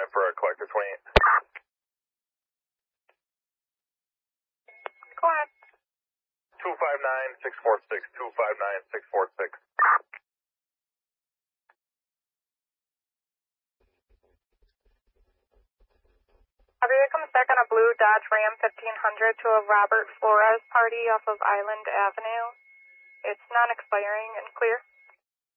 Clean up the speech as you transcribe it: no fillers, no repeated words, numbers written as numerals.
for a collector 28. Go ahead. 259646, 259646. Javier comes back on a blue Dodge Ram 1500 to a Robert Flores party off of Island Avenue. It's non-expiring and clear.